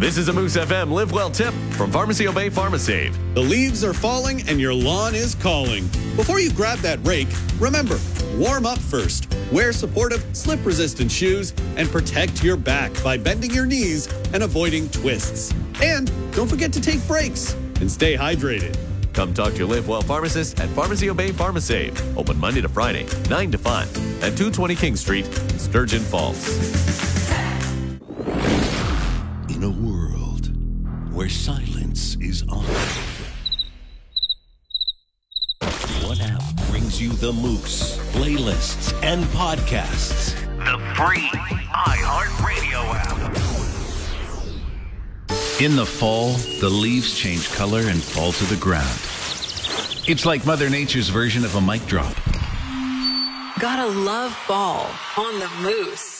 This is a Moose FM Live Well tip from Pharmacy Obey PharmaSave. The leaves are falling and your lawn is calling. Before you grab that rake, remember, warm up first. Wear supportive, slip-resistant shoes and protect your back by bending your knees and avoiding twists. And don't forget to take breaks and stay hydrated. Come talk to your Live Well pharmacist at Pharmacy Obey PharmaSave. Open Monday to Friday, 9 to 5 at 220 King Street, Sturgeon Falls. In a world where silence is honored, one app brings you the Moose playlists and podcasts. The free iHeartRadio app. In the fall, the leaves change color and fall to the ground. It's like Mother Nature's version of a mic drop. Gotta love fall on the Moose.